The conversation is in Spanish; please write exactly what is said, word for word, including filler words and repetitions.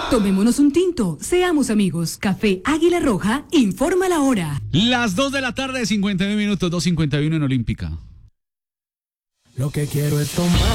Tomémonos un tinto, seamos amigos. Café Águila Roja, informa la hora. Las dos de la tarde, cincuenta y uno minutos, dos cincuenta y uno en Olímpica. Lo que quiero es tomar.